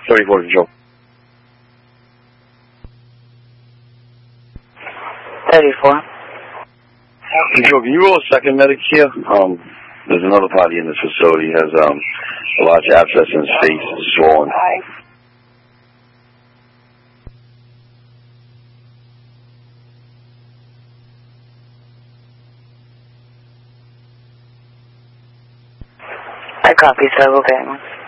34 to Joe. 34. Joe, can you roll a second medic here? There's another party in this facility has a large abscess in his face, swollen. I copy, sir. We'll get one.